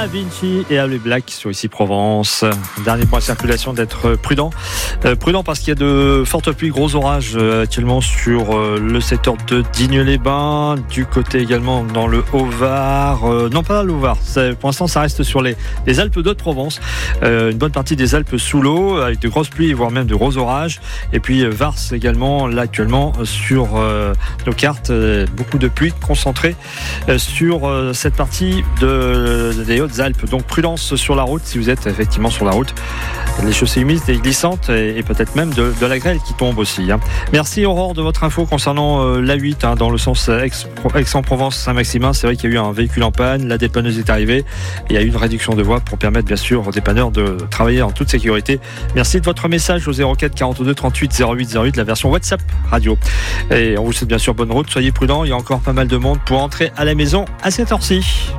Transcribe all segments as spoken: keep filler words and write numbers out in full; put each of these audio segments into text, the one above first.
Da Vinci et Alé Black sur Ici Provence. Dernier point de circulation, d'être prudent. Euh, prudent parce qu'il y a de fortes pluies, gros orages euh, actuellement sur euh, le secteur de Digne-les-Bains, du côté également dans le Haut-Var. Euh, non, pas le Haut-Var. C'est, pour l'instant, ça reste sur les, les Alpes d'Haute-Provence. Euh, une bonne partie des Alpes sous l'eau, avec de grosses pluies, voire même de gros orages. Et puis Vars également, là actuellement, sur euh, nos cartes, euh, beaucoup de pluie concentrée euh, sur euh, cette partie de des Hautes-Alpes. Donc prudence sur la route si vous êtes effectivement sur la route. Les chaussées humides et glissantes et, et peut-être même de, de la grêle qui tombe aussi. Hein. Merci Aurore de votre info concernant euh, l'A huit hein, dans le sens Aix, Aix-en-Provence Saint-Maximin. C'est vrai qu'il y a eu un véhicule en panne, la dépanneuse est arrivée et il y a eu une réduction de voies pour permettre bien sûr aux dépanneurs de travailler en toute sécurité. Merci de votre message au zéro quatre quarante-deux trente-huit zéro huit zéro huit, la version WhatsApp radio. Et on vous souhaite bien sûr bonne route, soyez prudents, il y a encore pas mal de monde pour entrer à la maison à cette heure-ci.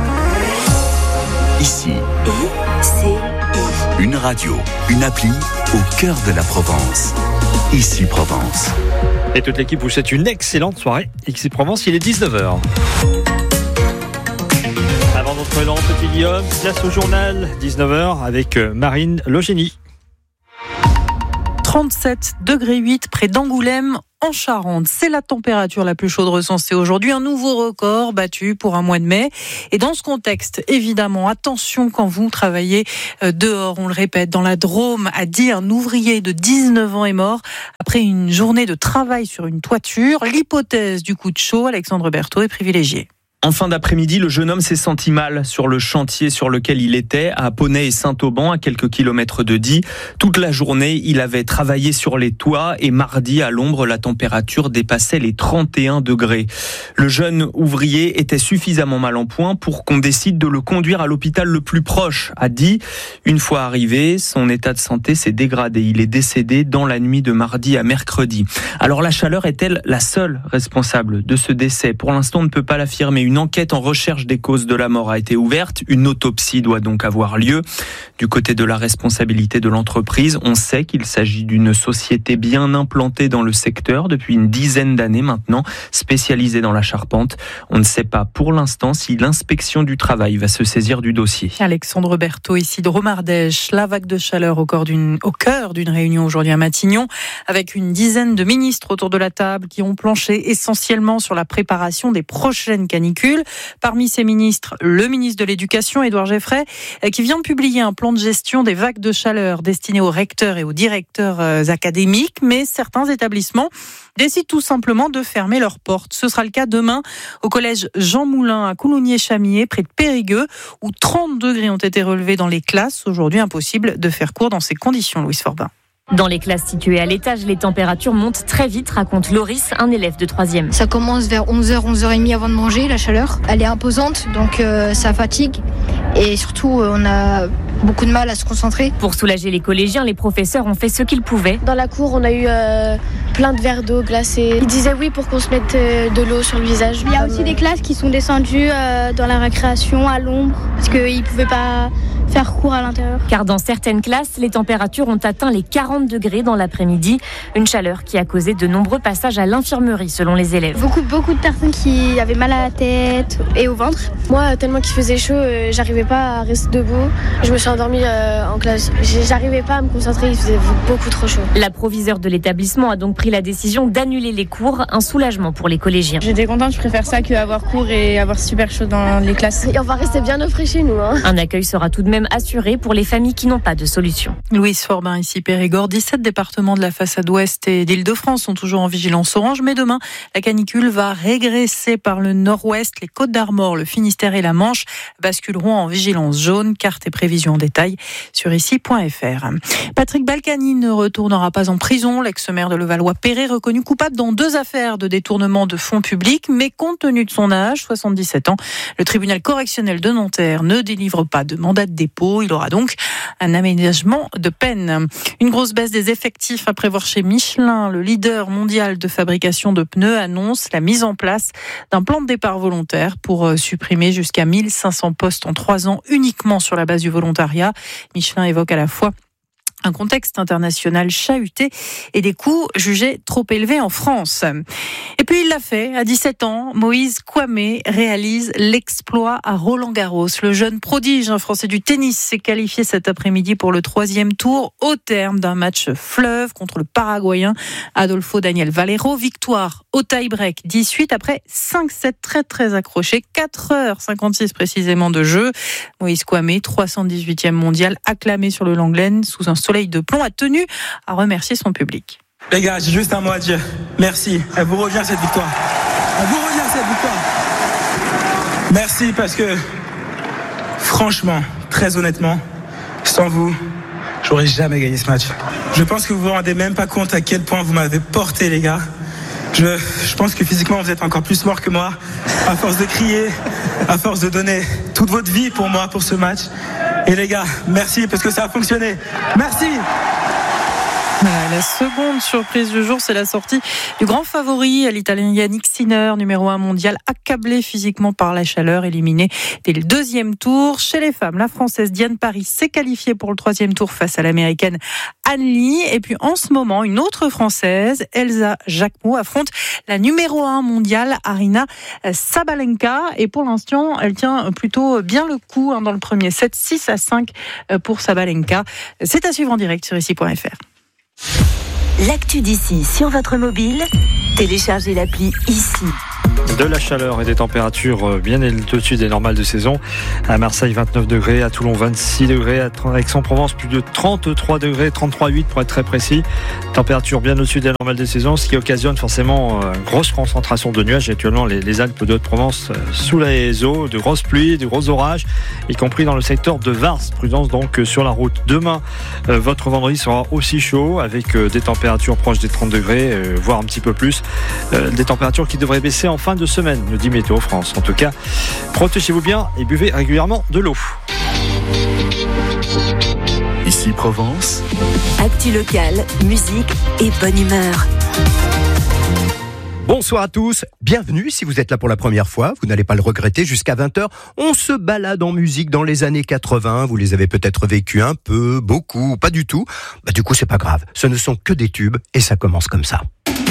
Ici, une radio, une appli au cœur de la Provence. Ici Provence. Et toute l'équipe vous souhaite une excellente soirée. Ici Provence, il est dix-neuf heures. Avant notre lent petit Guillaume, place au journal dix-neuf heures avec Marine Logénie. trente-sept degrés huit près d'Angoulême en Charente. C'est la température la plus chaude recensée aujourd'hui. Un nouveau record battu pour un mois de mai. Et dans ce contexte, évidemment, attention quand vous travaillez dehors. On le répète, dans la Drôme, à Die, un ouvrier de dix-neuf ans est mort après une journée de travail sur une toiture. L'hypothèse du coup de chaud, Alexandre Berthaud, est privilégiée. En fin d'après-midi, le jeune homme s'est senti mal sur le chantier sur lequel il était, à Poney et Saint-Auban, à quelques kilomètres de Die. Toute la journée, il avait travaillé sur les toits et mardi, à l'ombre, la température dépassait les trente et un degrés. Le jeune ouvrier était suffisamment mal en point pour qu'on décide de le conduire à l'hôpital le plus proche, à Die. Une fois arrivé, son état de santé s'est dégradé. Il est décédé dans la nuit de mardi à mercredi. Alors la chaleur est-elle la seule responsable de ce décès ? Pour l'instant, on ne peut pas l'affirmer. Une enquête en recherche des causes de la mort a été ouverte. Une autopsie doit donc avoir lieu. Du côté de la responsabilité de l'entreprise, on sait qu'il s'agit d'une société bien implantée dans le secteur depuis une dizaine d'années maintenant, spécialisée dans la charpente. On ne sait pas pour l'instant si l'inspection du travail va se saisir du dossier. Alexandre Berthaud, ici de Romardèche. La vague de chaleur au cœur d'une, au cœur d'une réunion aujourd'hui à Matignon, avec une dizaine de ministres autour de la table qui ont planché essentiellement sur la préparation des prochaines canicules. Parmi ces ministres, le ministre de l'Éducation, Édouard Geffray, qui vient de publier un plan de gestion des vagues de chaleur destiné aux recteurs et aux directeurs académiques, mais certains établissements décident tout simplement de fermer leurs portes. Ce sera le cas demain au collège Jean Moulin à Coulommiers-Chamiers, près de Périgueux, où trente degrés ont été relevés dans les classes. Aujourd'hui, impossible de faire cours dans ces conditions, Louise Forbin. Dans les classes situées à l'étage, les températures montent très vite, raconte Loris, un élève de troisième. Ça commence vers onze heures, onze heures trente avant de manger, la chaleur. Elle est imposante, donc euh, ça fatigue. Et surtout, euh, on a beaucoup de mal à se concentrer. Pour soulager les collégiens, les professeurs ont fait ce qu'ils pouvaient. Dans la cour, on a eu euh, plein de verres d'eau glacée. Ils disaient oui pour qu'on se mette euh, de l'eau sur le visage. Il y a aussi des classes qui sont descendues euh, dans la récréation, à l'ombre, parce qu'ils ne pouvaient pas faire cours à l'intérieur. Car dans certaines classes, les températures ont atteint les quarante degrés dans l'après-midi. Une chaleur qui a causé de nombreux passages à l'infirmerie, selon les élèves. Beaucoup, beaucoup de personnes qui avaient mal à la tête et au ventre. Moi, tellement qu'il faisait chaud, euh, j'arrivais pas à rester debout. Je me suis endormie euh, en classe. J'arrivais pas à me concentrer, il faisait beaucoup trop chaud. La proviseure de l'établissement a donc pris la décision d'annuler les cours, un soulagement pour les collégiens. J'étais contente, je préfère ça qu'avoir cours et avoir super chaud dans les classes. Et on va rester bien au frais chez nous. Hein. Un accueil sera tout de même assuré pour les familles qui n'ont pas de solution. Louise Forbin, ici Périgord. dix-sept départements de la façade ouest et d'Île-de-France sont toujours en vigilance orange, mais demain, la canicule va régresser par le nord-ouest. Les Côtes-d'Armor, le Finistère et la Manche basculeront en vigilance jaune. Carte et prévisions en détail sur ici point f r. Patrick Balkany ne retournera pas en prison. L'ex-maire de Levallois-Perret, reconnu coupable dans deux affaires de détournement de fonds publics, mais compte tenu de son âge, soixante-dix-sept ans, le tribunal correctionnel de Nanterre ne délivre pas de mandat de dépôt. Il aura donc un aménagement de peine. Une grosse baisse des effectifs à prévoir chez Michelin. Le leader mondial de fabrication de pneus annonce la mise en place d'un plan de départ volontaire pour supprimer jusqu'à mille cinq cents postes en trois ans uniquement sur la base du volontariat. Michelin évoque à la fois Un contexte international chahuté et des coûts jugés trop élevés en France. Et puis il l'a fait, à dix-sept ans, Moïse Kouamé réalise l'exploit à Roland-Garros. Le jeune prodige un français du tennis s'est qualifié cet après-midi pour le troisième tour au terme d'un match fleuve contre le Paraguayen Adolfo Daniel Valero. Victoire au tie-break dix-huit après cinq sept très très accrochés, quatre heures cinquante-six précisément de jeu. Moïse Kouamé, trois cent dix-huitième mondial, acclamé sur le Langlaine sous un soleil de plomb, a tenu à remercier son public. Les gars, j'ai juste un mot à dire. Merci. Elle vous revient cette victoire. Elle vous revient cette victoire. Merci parce que, franchement, très honnêtement, sans vous, j'aurais jamais gagné ce match. Je pense que vous vous rendez même pas compte à quel point vous m'avez porté, les gars. Je, je pense que physiquement, vous êtes encore plus morts que moi. À force de crier, à force de donner toute votre vie pour moi, pour ce match. Et les gars, merci parce que ça a fonctionné. Merci. La seconde surprise du jour, c'est la sortie du grand favori, l'Italien Yannick Sinner, numéro un mondial, accablé physiquement par la chaleur, éliminé dès le deuxième tour. Chez les femmes, la Française Diane Paris s'est qualifiée pour le troisième tour face à l'Américaine Anne Lee. Et puis en ce moment, une autre Française, Elsa Jacquemot, affronte la numéro un mondiale, Aryna Sabalenka. Et pour l'instant, elle tient plutôt bien le coup dans le premier set, six à cinq pour Sabalenka. C'est à suivre en direct sur ici point f r. L'actu d'ici sur votre mobile, téléchargez l'appli ici. De la chaleur et des températures bien au-dessus des normales de saison. À Marseille, vingt-neuf degrés, à Toulon, vingt-six degrés, à Aix-en-Provence, plus de trente-trois degrés, trente-trois virgule huit pour être très précis. Température bien au-dessus des normales de saison, ce qui occasionne forcément une grosse concentration de nuages. Actuellement, les, les Alpes de Haute-Provence sous les eaux, de grosses pluies, de gros orages, y compris dans le secteur de Vars. Prudence donc sur la route. Demain, euh, votre vendredi sera aussi chaud, avec euh, des températures proches des trente degrés, euh, voire un petit peu plus. Euh, des températures qui devraient baisser en fin de semaine, nous dit Météo France. En tout cas, protégez-vous bien et buvez régulièrement de l'eau. Ici Provence. Actu locale, musique et bonne humeur. Bonsoir à tous, bienvenue si vous êtes là pour la première fois, vous n'allez pas le regretter, jusqu'à vingt heures, on se balade en musique dans les années quatre-vingts, vous les avez peut-être vécues un peu, beaucoup, pas du tout, bah du coup c'est pas grave, ce ne sont que des tubes et ça commence comme ça.